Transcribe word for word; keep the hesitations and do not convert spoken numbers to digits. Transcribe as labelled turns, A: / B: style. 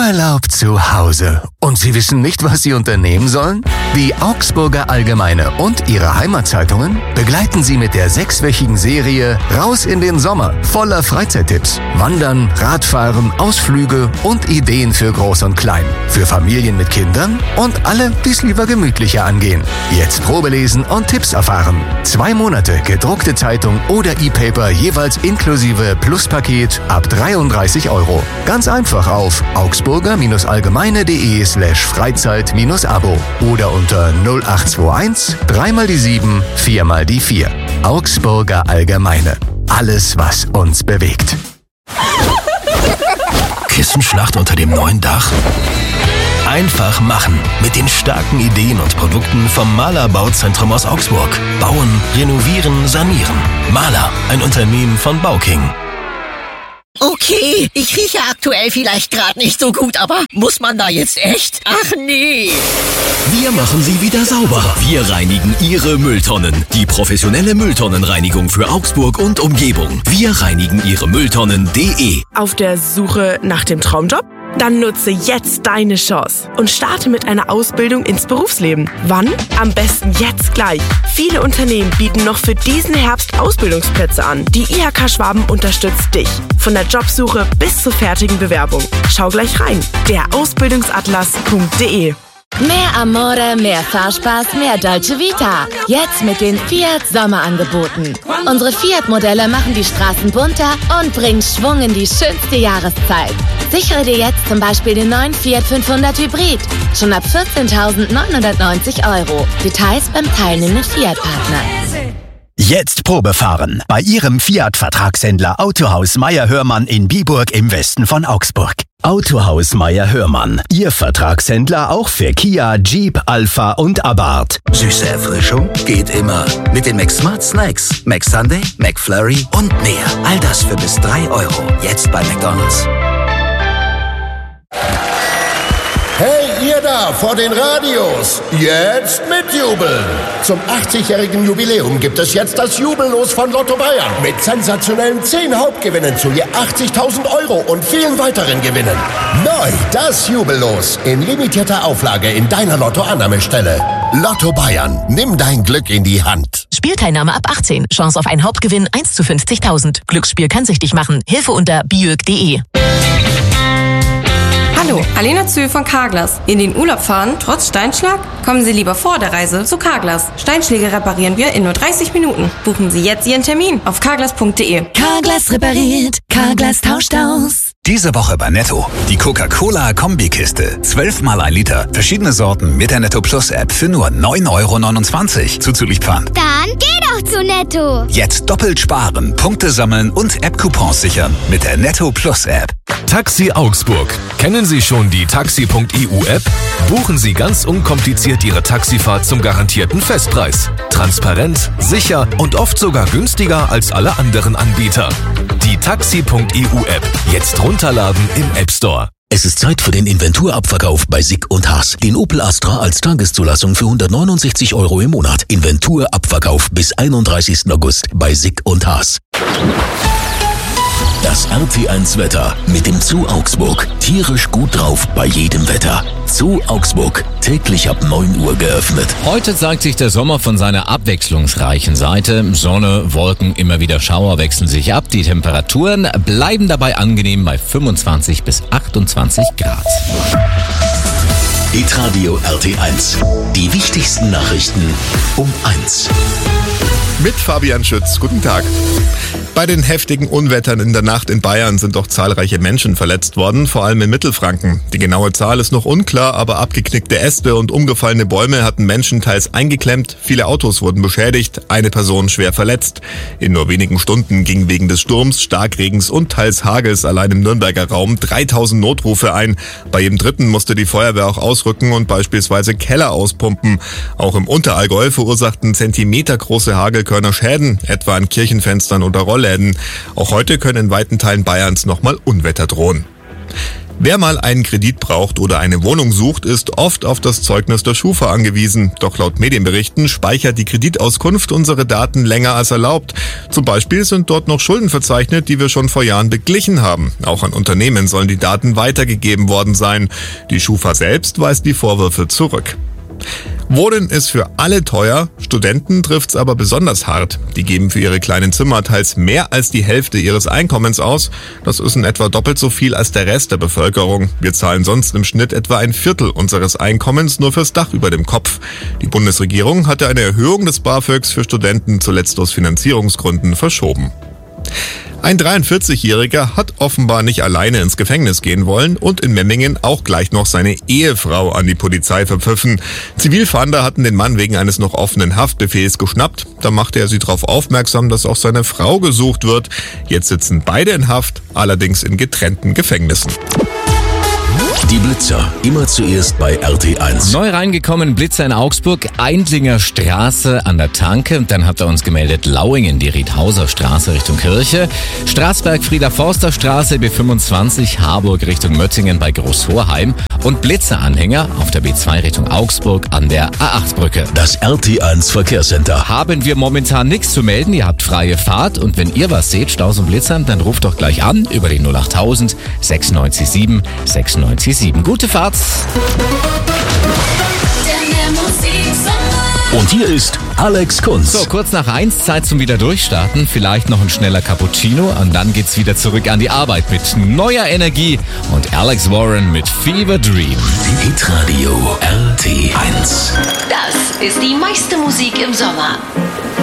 A: Urlaub zu Hause. Und Sie wissen nicht, was Sie unternehmen sollen? Die Augsburger Allgemeine und ihre Heimatzeitungen begleiten Sie mit der sechswöchigen Serie Raus in den Sommer voller Freizeittipps. Wandern, Radfahren, Ausflüge und Ideen für Groß und Klein. Für Familien mit Kindern und alle, die es lieber gemütlicher angehen. Jetzt Probelesen und Tipps erfahren. Zwei Monate gedruckte Zeitung oder E-Paper jeweils inklusive Pluspaket ab dreiunddreißig Euro. Ganz einfach auf augsburger-allgemeine.de slash Freizeit-Abo oder unter null acht zwei eins drei mal die sieben, vier mal die vier. Augsburger Allgemeine. Alles, was uns bewegt.
B: Kissenschlacht unter dem neuen Dach? Einfach machen. Mit den starken Ideen und Produkten vom Mahler Bauzentrum aus Augsburg. Bauen, renovieren, sanieren. Mahler, ein Unternehmen von Bauking.
C: Okay, ich rieche aktuell vielleicht gerade nicht so gut, aber muss man da jetzt echt? Ach nee.
D: Wir machen sie wieder sauber. Wir reinigen Ihre Mülltonnen. Die professionelle Mülltonnenreinigung für Augsburg und Umgebung. Wir reinigen Ihre Mülltonnen punkt de.
E: Auf der Suche nach dem Traumjob? Dann nutze jetzt deine Chance und starte mit einer Ausbildung ins Berufsleben. Wann? Am besten jetzt gleich. Viele Unternehmen bieten noch für diesen Herbst Ausbildungsplätze an. Die I H K Schwaben unterstützt dich. Von der Jobsuche bis zur fertigen Bewerbung. Schau gleich rein. Der Ausbildungsatlas punkt de.
F: Mehr Amore, mehr Fahrspaß, mehr Dolce Vita. Jetzt mit den Fiat Sommerangeboten. Unsere Fiat-Modelle machen die Straßen bunter und bringen Schwung in die schönste Jahreszeit. Sichere dir jetzt zum Beispiel den neuen Fiat fünfhundert Hybrid. Schon ab vierzehntausendneunhundertneunzig Euro. Details beim teilnehmenden Fiat-Partner.
G: Jetzt Probe fahren bei Ihrem Fiat-Vertragshändler Autohaus Meyer-Hörmann in Biburg im Westen von Augsburg. Autohaus Meyer-Hörmann, Ihr Vertragshändler auch für Kia, Jeep, Alpha und Abarth.
B: Süße Erfrischung geht immer. Mit den McSmart Snacks. McSunday, McFlurry und mehr. All das für bis drei Euro. Jetzt bei McDonald's.
H: Hey, ihr da vor den Radios, jetzt mitjubeln! Zum achtzigjährigen Jubiläum gibt es jetzt das Jubellos von Lotto Bayern mit sensationellen zehn Hauptgewinnen zu je achtzigtausend Euro und vielen weiteren Gewinnen. Neu das Jubellos in limitierter Auflage in deiner Lotto-Annahmestelle. Lotto Bayern, nimm dein Glück in die Hand.
I: Spielteilnahme ab achtzehn. Chance auf einen Hauptgewinn eins zu fünfzigtausend. Glücksspiel kann süchtig machen. Hilfe unter biög punkt de.
J: Hallo, Alena Zühl von Carglass. In den Urlaub fahren, trotz Steinschlag? Kommen Sie lieber vor der Reise zu Carglass. Steinschläge reparieren wir in nur dreißig Minuten. Buchen Sie jetzt Ihren Termin auf carglass punkt de.
I: Carglass repariert, Carglass tauscht aus.
K: Diese Woche bei Netto. Die Coca-Cola-Kombikiste. zwölf mal ein Liter. Verschiedene Sorten mit der Netto Plus App für nur neun Euro neunundzwanzig. Zuzüglich Pfand.
L: Dann geh doch zu Netto.
K: Jetzt doppelt sparen, Punkte sammeln und App-Coupons sichern mit der Netto Plus App.
M: Taxi Augsburg. Kennen Sie schon die taxi punkt e u App? Buchen Sie ganz unkompliziert Ihre Taxifahrt zum garantierten Festpreis. Transparent, sicher und oft sogar günstiger als alle anderen Anbieter. Die taxi punkt e u App. Jetzt runterladen im App Store.
D: Es ist Zeit für den Inventurabverkauf bei Sick und Haas. Den Opel Astra als Tageszulassung für hundertneunundsechzig Euro im Monat. Inventurabverkauf bis einunddreißigsten August bei Sick und Haas. Das R T eins Wetter mit dem Zoo Augsburg. Tierisch gut drauf bei jedem Wetter. Zoo Augsburg, täglich ab neun Uhr geöffnet.
N: Heute zeigt sich der Sommer von seiner abwechslungsreichen Seite. Sonne, Wolken, immer wieder Schauer wechseln sich ab. Die Temperaturen bleiben dabei angenehm bei fünfundzwanzig bis achtundzwanzig Grad.
D: Hitradio R T eins. Die wichtigsten Nachrichten um eins.
O: Mit Fabian Schütz. Guten Tag. Bei den heftigen Unwettern in der Nacht in Bayern sind doch zahlreiche Menschen verletzt worden, vor allem in Mittelfranken. Die genaue Zahl ist noch unklar, aber abgeknickte Äste und umgefallene Bäume hatten Menschen teils eingeklemmt, viele Autos wurden beschädigt, eine Person schwer verletzt. In nur wenigen Stunden gingen wegen des Sturms, Starkregens und teils Hagels allein im Nürnberger Raum dreitausend Notrufe ein. Bei jedem dritten musste die Feuerwehr auch ausrücken und beispielsweise Keller auspumpen. Auch im Unterallgäu verursachten zentimetergroße Hagelkörner Schäden, etwa an Kirchenfenstern oder Rollläden. Auch heute können in weiten Teilen Bayerns nochmal Unwetter drohen. Wer mal einen Kredit braucht oder eine Wohnung sucht, ist oft auf das Zeugnis der Schufa angewiesen. Doch laut Medienberichten speichert die Kreditauskunft unsere Daten länger als erlaubt. Zum Beispiel sind dort noch Schulden verzeichnet, die wir schon vor Jahren beglichen haben. Auch an Unternehmen sollen die Daten weitergegeben worden sein. Die Schufa selbst weist die Vorwürfe zurück. Wohnen ist für alle teuer, Studenten trifft's aber besonders hart. Die geben für ihre kleinen Zimmer teils mehr als die Hälfte ihres Einkommens aus. Das ist in etwa doppelt so viel als der Rest der Bevölkerung. Wir zahlen sonst im Schnitt etwa ein Viertel unseres Einkommens nur fürs Dach über dem Kopf. Die Bundesregierung hatte eine Erhöhung des BAföGs für Studenten zuletzt aus Finanzierungsgründen verschoben. Ein dreiundvierzigjähriger hat offenbar nicht alleine ins Gefängnis gehen wollen und in Memmingen auch gleich noch seine Ehefrau an die Polizei verpfiffen. Zivilfahnder hatten den Mann wegen eines noch offenen Haftbefehls geschnappt. Da machte er sie darauf aufmerksam, dass auch seine Frau gesucht wird. Jetzt sitzen beide in Haft, allerdings in getrennten Gefängnissen.
D: Die Blitzer, immer zuerst bei R T eins.
N: Neu reingekommen, Blitzer in Augsburg, Eindlinger Straße an der Tanke. Dann hat er uns gemeldet, Lauingen, die Riedhauser Straße Richtung Kirche. Straßberg, Frieder-Forster Straße, B fünfundzwanzig, Harburg Richtung Möttingen bei Großhorheim. Und Blitzeranhänger auf der B zwei Richtung Augsburg an der A acht Brücke.
D: Das R T eins Verkehrscenter.
N: Haben wir momentan nichts zu melden, ihr habt freie Fahrt. Und wenn ihr was seht, Staus und Blitzern, dann ruft doch gleich an über die null achttausend sechsundneunzig sieben sechsundneunzig sieben. Gute Fahrt!
D: Und hier ist Alex Kunz.
N: So, kurz nach eins, Zeit zum wieder durchstarten. Vielleicht noch ein schneller Cappuccino und dann geht's wieder zurück an die Arbeit mit neuer Energie und Alex Warren mit Fever Dream.
D: Hitradio R T eins.
I: Das ist die meiste Musik im Sommer.